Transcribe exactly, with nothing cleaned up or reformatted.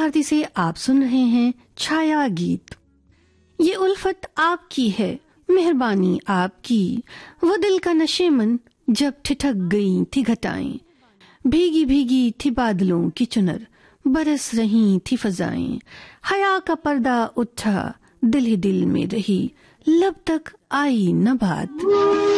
भारती से आप सुन रहे हैं छाया गीत। ये उल्फत आपकी है, मेहरबानी आपकी, वो दिल का नशेमन जब ठिठक गई थी घटाएं, भीगी भीगी थी बादलों की चुनर, बरस रही थी फजाएं, हया का पर्दा उठा, दिल ही दिल में रही, लब तक आई न बात।